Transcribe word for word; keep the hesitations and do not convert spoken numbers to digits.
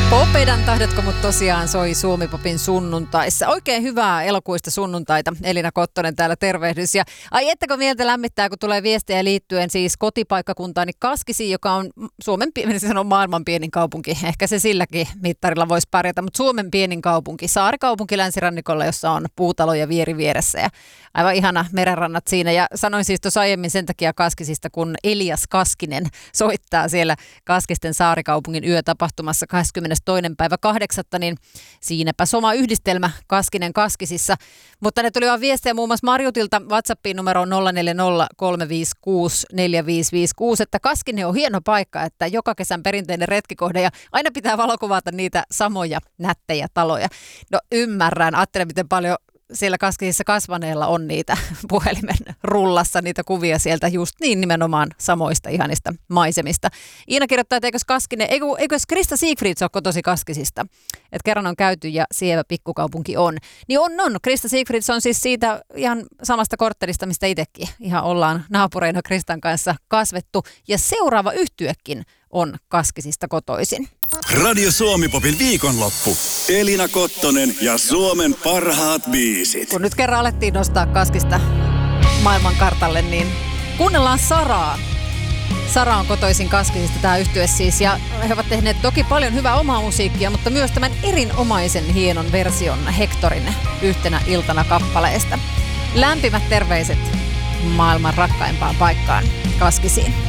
Popedan tahdotko mut tosiaan soi Suomi-popin sunnuntaissa. Oikein hyvää elokuista sunnuntaita. Elina Kottonen täällä, tervehdys. Ja ai ettäkö mieltä lämmittää, kun tulee viestejä liittyen siis kotipaikkakuntaani Kaskisiin, joka on Suomen, sanon maailman pienin kaupunki. Ehkä se silläkin mittarilla voisi pärjätä, mutta Suomen pienin kaupunki. Saarikaupunki länsirannikolla, jossa on puutaloja vieri vieressä ja aivan ihana merenrannat siinä. Ja sanoin siis tuossa aiemmin sen takia Kaskisista, kun Elias Kaskinen soittaa siellä Kaskisten saarikaupungin yötapahtumassa kahdeskymmenestoinen päivä kahdeksatta, niin siinäpä soma yhdistelmä Kaskinen Kaskisissa. Mutta ne tuli vaan viestejä muun muassa Marjutilta WhatsAppiin numeroon nolla neljä nolla kolme viisi kuusi neljä viisi viisi kuusi, että Kaskinen on hieno paikka, että joka kesän perinteinen retkikohde ja aina pitää valokuvata niitä samoja nättejä taloja. No ymmärrän, ajattelen miten paljon siellä Kaskisissa kasvaneella on niitä puhelimen rullassa, niitä kuvia sieltä just niin nimenomaan samoista ihanista maisemista. Iina kirjoittaa, että eikös Kaskinen, eikö, eikös Krista Siegfrids ole kotosi Kaskisista? Että kerran on käyty ja sievä pikkukaupunki on. Niin on, on. Krista Siegfrids on siis siitä ihan samasta korttelista, mistä itsekin ihan ollaan naapureina Kristan kanssa kasvettu. Ja seuraava yhtyekin on Kaskisista kotoisin. Radio Suomi-popin viikonloppu. Elina Kottonen ja Suomen parhaat biisit. Kun nyt kerran alettiin nostaa Kaskista maailmankartalle, niin kuunnellaan Saraa. Sara on kotoisin Kaskisista, tämä yhtye siis, ja he ovat tehneet toki paljon hyvää omaa musiikkia, mutta myös tämän erinomaisen hienon version Hectorin yhtenä iltana kappaleesta. Lämpimät terveiset maailman rakkaimpaan paikkaan, Kaskisiin.